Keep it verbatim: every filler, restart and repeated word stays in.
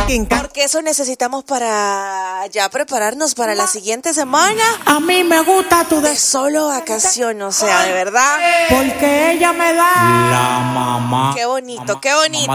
Porque eso necesitamos para ya prepararnos para la siguiente semana. A mí me gusta tu de solo vacación, o sea, de verdad. Porque ella me da la mamá. Qué bonito, qué bonito.